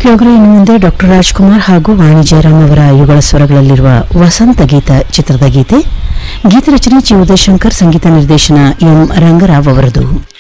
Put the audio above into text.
ಕೇಳುಗರೆ, ಇನ್ನು ಮುಂದೆ ಡಾಕ್ಟರ್ ರಾಜ್ಕುಮಾರ್ ಹಾಗೂ ವಾಣಿ ಜಯರಾಮ್ ಅವರ ಯುಗಳ ಸ್ವರಗಳಲ್ಲಿರುವ ವಸಂತ ಗೀತ ಚಿತ್ರದ ಗೀತೆ. ಗೀತ ರಚನೆ ಚಿ ಉದಯಶಂಕರ್, ಸಂಗೀತ ನಿರ್ದೇಶನ ಎಂ ರಂಗರಾವ್ ಅವರದು.